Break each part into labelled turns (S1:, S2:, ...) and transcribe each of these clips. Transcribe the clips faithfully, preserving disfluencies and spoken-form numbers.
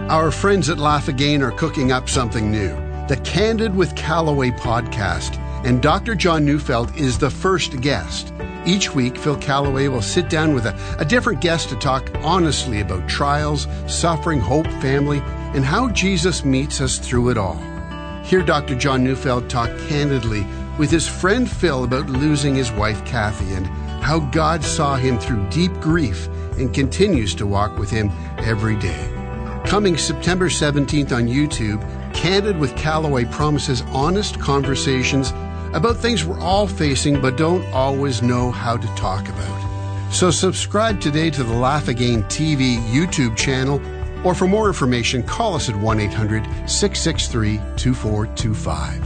S1: Our friends at Laugh Again are cooking up something new, the Candid with Callaway podcast, and Doctor John Neufeld is the first guest. Each week, Phil Callaway will sit down with a, a different guest to talk honestly about trials, suffering, hope, family, and how Jesus meets us through it all. Hear Doctor John Neufeld talk candidly with his friend Phil about losing his wife Kathy and how God saw him through deep grief and continues to walk with him every day. Coming September seventeenth on YouTube, Candid with Callaway promises honest conversations about things we're all facing but don't always know how to talk about. So subscribe today to the Laugh Again T V YouTube channel, or for more information, call us at one eight hundred, six six three, two four two five.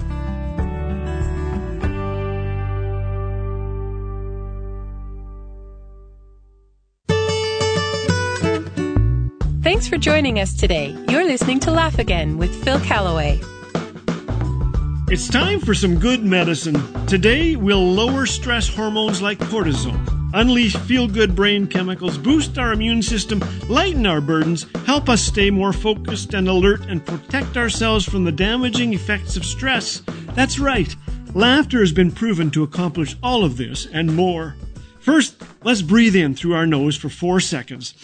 S2: Thanks for joining us today. You're listening to Laugh Again with Phil Callaway.
S3: It's time for some good medicine. Today, we'll lower stress hormones like cortisol, unleash feel-good brain chemicals, boost our immune system, lighten our burdens, help us stay more focused and alert, and protect ourselves from the damaging effects of stress. That's right. Laughter has been proven to accomplish all of this and more. First, let's breathe in through our nose for four seconds.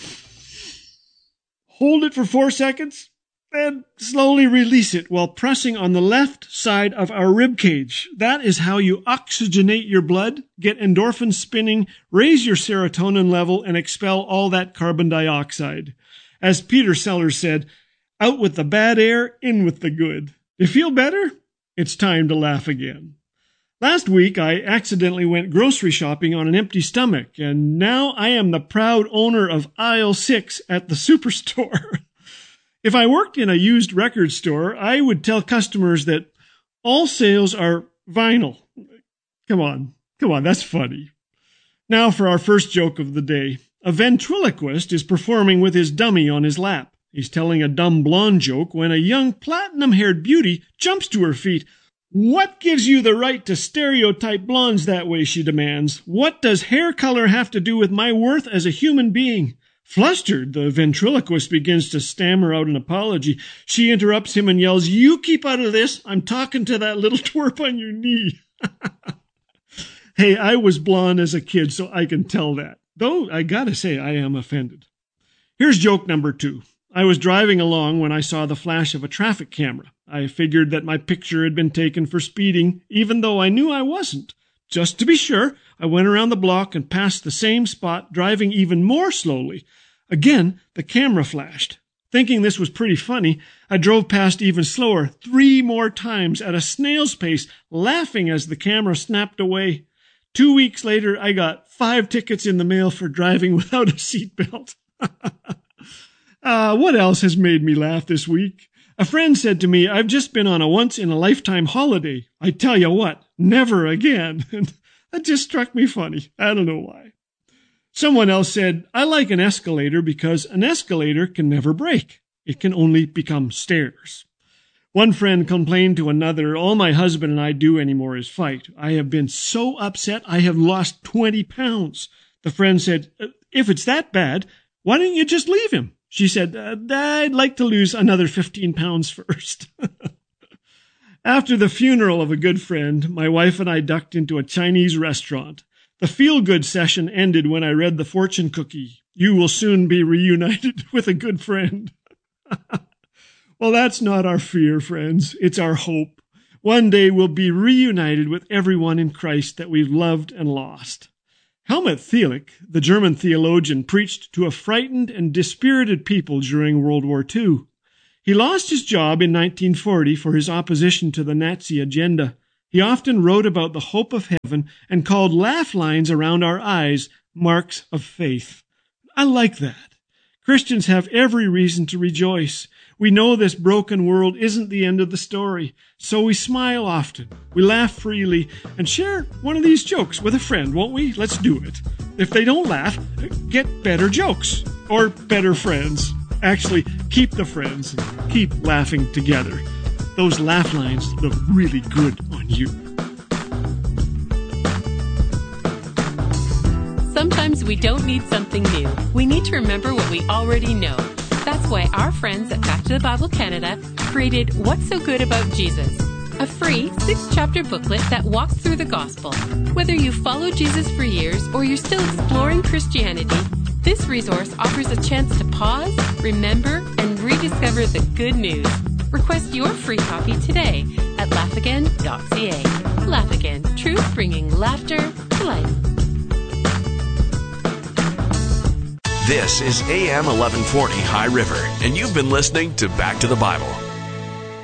S3: Hold it for four seconds, and slowly release it while pressing on the left side of our rib cage. That is how you oxygenate your blood, get endorphins spinning, raise your serotonin level, and expel all that carbon dioxide. As Peter Sellers said, out with the bad air, in with the good. You feel better? It's time to laugh again. Last week, I accidentally went grocery shopping on an empty stomach, and now I am the proud owner of aisle six at the superstore. If I worked in a used record store, I would tell customers that all sales are vinyl. Come on, come on, that's funny. Now for our first joke of the day. A ventriloquist is performing with his dummy on his lap. He's telling a dumb blonde joke when a young platinum-haired beauty jumps to her feet. "What gives you the right to stereotype blondes that way?" she demands. "What does hair color have to do with my worth as a human being?" Flustered, the ventriloquist begins to stammer out an apology. She interrupts him and yells, "You keep out of this. I'm talking to that little twerp on your knee." Hey, I was blonde as a kid, so I can tell that. Though, I gotta say, I am offended. Here's joke number two. I was driving along when I saw the flash of a traffic camera. I figured that my picture had been taken for speeding, even though I knew I wasn't. Just to be sure, I went around the block and passed the same spot, driving even more slowly. Again, the camera flashed. Thinking this was pretty funny, I drove past even slower, three more times at a snail's pace, laughing as the camera snapped away. Two weeks later, I got five tickets in the mail for driving without a seatbelt. uh, what else has made me laugh this week? A friend said to me, "I've just been on a once-in-a-lifetime holiday. I tell you what, never again." And that just struck me funny. I don't know why. Someone else said, "I like an escalator because an escalator can never break. It can only become stairs." One friend complained to another, "All my husband and I do anymore is fight. I have been so upset I have lost twenty pounds. The friend said, "If it's that bad, why don't you just leave him?" She said, "I'd like to lose another fifteen pounds first." After the funeral of a good friend, my wife and I ducked into a Chinese restaurant. The feel-good session ended when I read the fortune cookie. "You will soon be reunited with a good friend." Well, that's not our fear, friends. It's our hope. One day we'll be reunited with everyone in Christ that we've loved and lost. Helmut Thielicke, the German theologian, preached to a frightened and dispirited people during World War Two. He lost his job in nineteen forty for his opposition to the Nazi agenda. He often wrote about the hope of heaven and called laugh lines around our eyes marks of faith. I like that. Christians have every reason to rejoice. We know this broken world isn't the end of the story, so we smile often, we laugh freely, and share one of these jokes with a friend, won't we? Let's do it. If they don't laugh, get better jokes, or better friends. Actually, keep the friends and keep laughing together. Those laugh lines look really good on you.
S2: Sometimes we don't need something new. We need to remember what we already know. That's why our friends at Back to the Bible Canada created What's So Good About Jesus, a free six-chapter booklet that walks through the gospel. Whether you follow Jesus for years or you're still exploring Christianity, this resource offers a chance to pause, remember, and rediscover the good news. Request your free copy today at laugh again dot c a. Laugh Again, truth bringing laughter to life.
S4: This is A M eleven forty High River, and you've been listening to Back to the Bible.